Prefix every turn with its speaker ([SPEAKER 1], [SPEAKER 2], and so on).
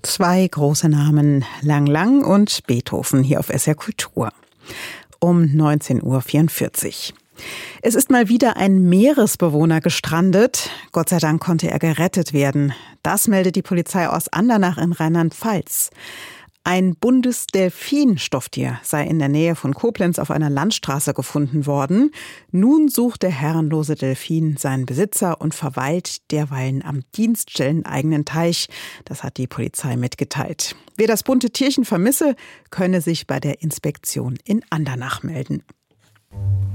[SPEAKER 1] Zwei große Namen, Lang Lang und Beethoven, hier auf SR Kultur. Um 19:44 Uhr. Es ist mal wieder ein Meeresbewohner gestrandet. Gott sei Dank konnte er gerettet werden. Das meldet die Polizei aus Andernach in Rheinland-Pfalz. Ein Bundesdelfin-Stofftier sei in der Nähe von Koblenz auf einer Landstraße gefunden worden. Nun sucht der herrenlose Delfin seinen Besitzer und verweilt derweilen am dienststelleneigenen Teich. Das hat die Polizei mitgeteilt. Wer das bunte Tierchen vermisse, könne sich bei der Inspektion in Andernach melden.